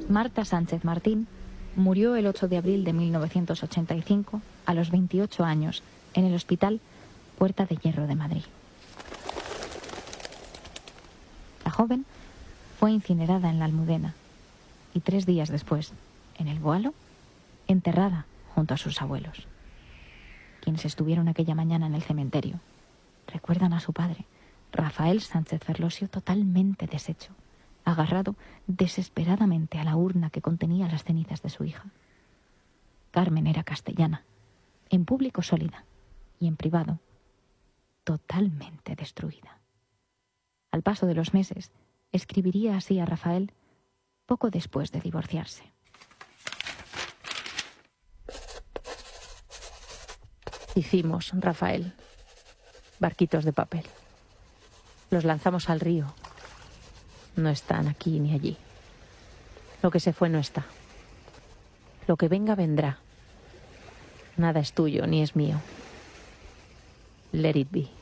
Marta Sánchez Martín murió el 8 de abril de 1985 a los 28 años en el Hospital Puerta de Hierro de Madrid. La joven fue incinerada en la Almudena y 3 días después, en el Boalo, enterrada junto a sus abuelos. Quienes estuvieron aquella mañana en el cementerio recuerdan a su padre, Rafael Sánchez Ferlosio, totalmente deshecho, agarrado desesperadamente a la urna que contenía las cenizas de su hija. Carmen era castellana, en público sólida y en privado totalmente destruida. Al paso de los meses, escribiría así a Rafael poco después de divorciarse. Hicimos, Rafael, barquitos de papel. Los lanzamos al río. No están aquí ni allí. Lo que se fue no está. Lo que venga, vendrá. Nada es tuyo ni es mío. Let it be.